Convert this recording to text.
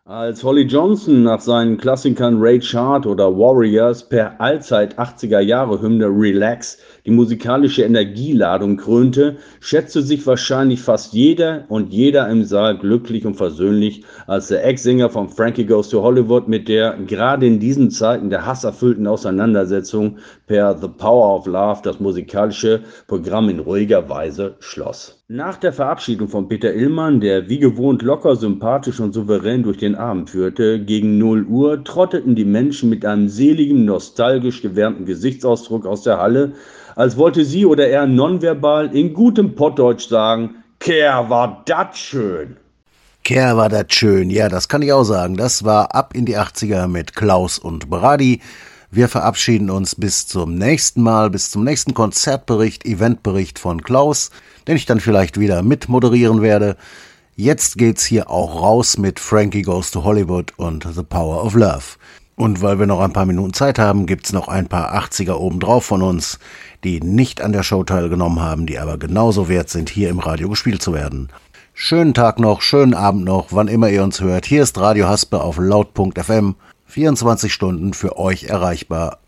Als Holly Johnson nach seinen Klassikern Rage Hard oder Warriors per Allzeit 80er-Jahre-Hymne Relax die musikalische Energieladung krönte, schätzte sich wahrscheinlich fast jeder und jeder im Saal glücklich und versöhnlich, als der Ex-Sänger von Frankie Goes to Hollywood mit der gerade in diesen Zeiten der hasserfüllten Auseinandersetzung per The Power of Love das musikalische Programm in ruhiger Weise schloss. Nach der Verabschiedung von Peter Illmann, der wie gewohnt locker, sympathisch und souverän durch den Abend führte, gegen 0 Uhr trotteten die Menschen mit einem seligen, nostalgisch gewärmten Gesichtsausdruck aus der Halle, als wollte sie oder er nonverbal in gutem Pottdeutsch sagen: Kerr, war dat schön! Kerr, war das schön. Ja, das kann ich auch sagen. Das war ab in die 80er mit Klaus und Brady. Wir verabschieden uns bis zum nächsten Mal, bis zum nächsten Konzertbericht, Eventbericht von Klaus, den ich dann vielleicht wieder mitmoderieren werde. Jetzt geht's hier auch raus mit Frankie Goes to Hollywood und The Power of Love. Und weil wir noch ein paar Minuten Zeit haben, gibt's noch ein paar 80er obendrauf von uns, die nicht an der Show teilgenommen haben, die aber genauso wert sind, hier im Radio gespielt zu werden. Schönen Tag noch, schönen Abend noch, wann immer ihr uns hört. Hier ist Radio Haspe auf laut.fm, 24 Stunden für euch erreichbar.